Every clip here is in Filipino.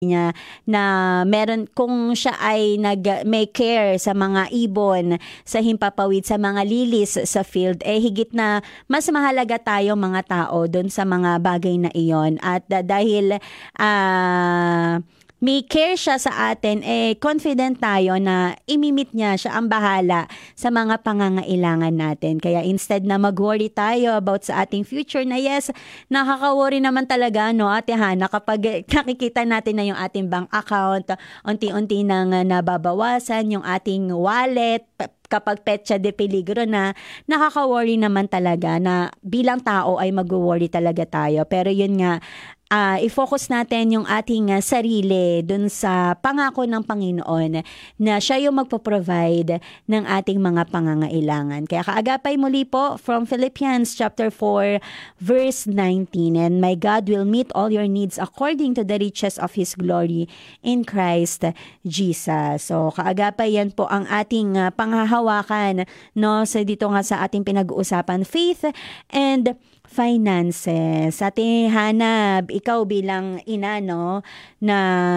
niya na meron kung siya ay may care sa mga ibon, sa himpapawid, sa mga lilis sa field, higit na mas mahalaga tayo mga tao doon sa mga bagay na iyon. At dahil may care siya sa atin, confident tayo na imimit niya, siya ang bahala sa mga pangangailangan natin. Kaya instead na mag-worry tayo about sa ating future na yes, nakaka-worry naman talaga, no, Ate Hana, kapag nakikita natin na yung ating bank account, unti-unti nang nababawasan yung ating wallet, kapag petsa de peligro na, nakaka-worry naman talaga na bilang tao ay mag-worry talaga tayo. Pero yun nga, i-focus natin yung ating sarili dun sa pangako ng Panginoon na siya yung magpo-provide ng ating mga pangangailangan. Kaya kaagapay muli po from Philippians chapter 4 verse 19, and my God will meet all your needs according to the riches of His glory in Christ Jesus. So kaagapay yan po ang ating panghahawakan, no, sa dito nga sa ating pinag-uusapan, faith and finances. Ate Hana, ikaw bilang ina, no, na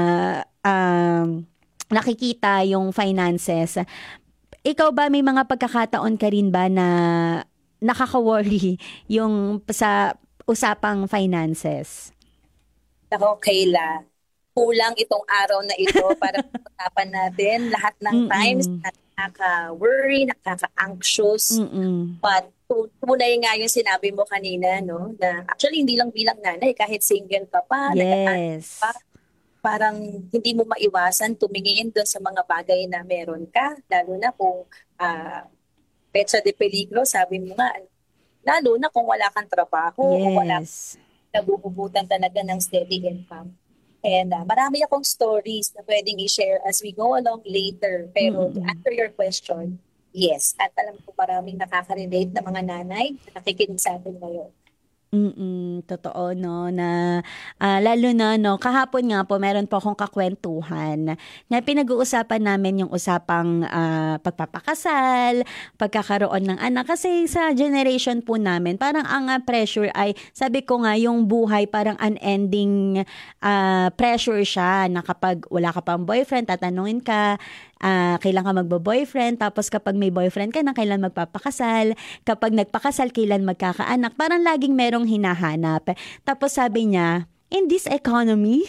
nakikita yung finances, ikaw ba may mga pagkakataon ka rin ba na nakaka-worry yung sa usapang finances? Ako, Kayla, kulang itong araw na ito para pag-usapan natin lahat ng times na nakaka-worry, nakaka-anxious. But tunay nga yung sinabi mo kanina, no? Na actually, hindi lang bilang nanay, kahit single ka pa, yes, pa, parang hindi mo maiwasan tumingin doon sa mga bagay na meron ka, lalo na kung petsa de peligro, sabi mo nga, lalo na kung wala kang trabaho, o wala nabububutan talaga ng steady income. And marami akong stories na pwedeng i-share as we go along later. Pero to answer your question, yes. At alam ko maraming nakaka-relate na mga nanay na nakikinig sa atin ngayon. Totoo, no, na lalo na, no, kahapon nga po meron po akong kakwentuhan na pinag-uusapan namin yung usapang pagpapakasal, pagkakaroon ng anak, kasi sa generation po namin parang ang pressure ay, sabi ko nga, yung buhay parang unending pressure siya, na kapag wala ka pang boyfriend, tatanungin ka, kailan ka magbo-boyfriend, tapos kapag may boyfriend ka na, kailan magpapakasal, kapag nagpakasal, kailan magkakaanak, parang laging merong hinahanap. Tapos sabi niya, in this economy,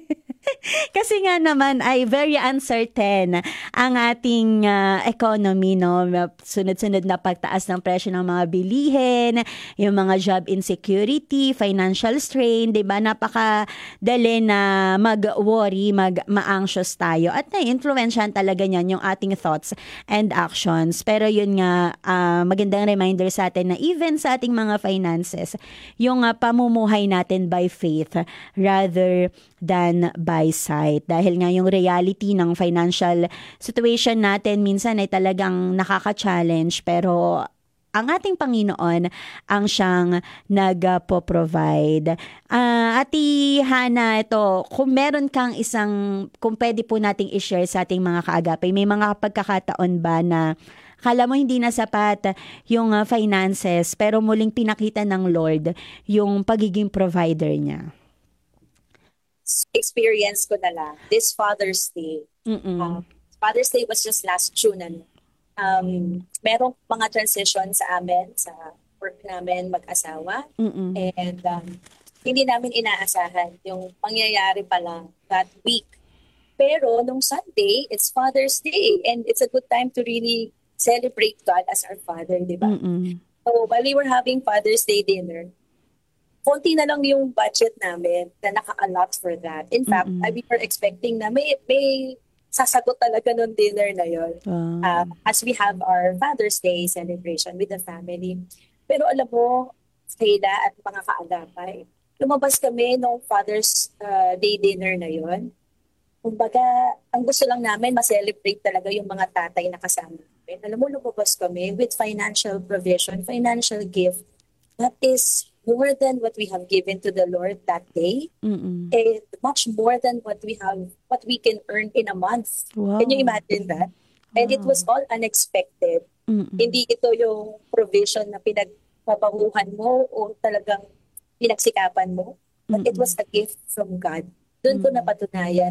kasi nga naman ay very uncertain ang ating economy, no? Sunod-sunod na pagtaas ng presyo ng mga bilihin, yung mga job insecurity, financial strain, 'di ba? Napakadali na mag-worry, ma-anxious tayo, at na-influensyan talaga niyan yung ating thoughts and actions. Pero yun nga, magandang reminder sa atin na even sa ating mga finances, yung pamumuhay natin by faith rather than by sight. Dahil nga yung reality ng financial situation natin minsan ay talagang nakaka-challenge, pero ang ating Panginoon ang siyang nagpo-provide. Ate Hana, ito, kung meron kang kung pwede po nating i-share sa ating mga kaagapay, may mga pagkakataon ba na kala mo hindi na sapat yung finances, pero muling pinakita ng Lord yung pagiging provider niya? Experience ko na lang this Father's Day. Father's Day was just last June. Merong mga transition sa amin, sa work namin mag-asawa. And hindi namin inaasahan yung pangyayari pa lang that week. Pero nung Sunday, it's Father's Day, and it's a good time to really celebrate God as our Father, di ba? So while we were having Father's Day dinner, konti na lang yung budget namin na naka-allot for that. In fact, we were expecting na may sasagot talaga nung dinner na yun. As we have our Father's Day celebration with the family. Pero alam mo, Kayla at mga kaagapay, lumabas kami nung Father's Day dinner na yun. Kumbaga, ang gusto lang namin, ma-celebrate talaga yung mga tatay na kasama namin. Alam mo, lumabas kami with financial provision, financial gift that is more than what we have given to the Lord that day, and much more than what we can earn in a month. Wow. Can you imagine that? And it was all unexpected. Hindi ito yung provision na pinagpapahuhan mo o talagang pinagsikapan mo, but it was a gift from God. Doon ko napatunayan